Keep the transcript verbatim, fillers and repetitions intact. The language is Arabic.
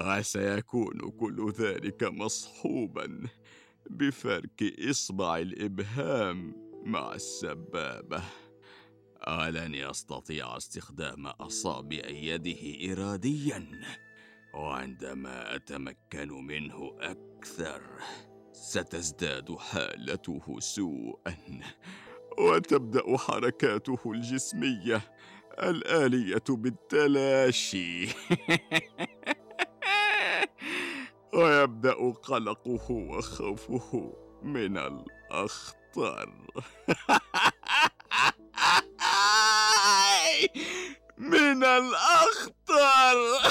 وسيكون كل ذلك مصحوبا بفرك إصبع الإبهام مع السبابة. ولن يستطيع استخدام أصابع يده إراديا، وعندما أتمكن منه أكثر ستزداد حالته سوءا، وتبدأ حركاته الجسمية الآلية بالتلاشي. ويبدأ قلقه وخوفه من الأخطر. من الأخطر.